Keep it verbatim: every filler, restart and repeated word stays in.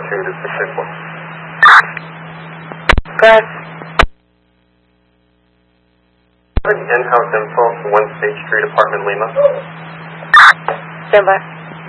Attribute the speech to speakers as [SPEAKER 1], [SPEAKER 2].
[SPEAKER 1] altitude is the ship one.
[SPEAKER 2] Good.
[SPEAKER 1] In-house info for one State Street, apartment Lima.
[SPEAKER 2] Stand by.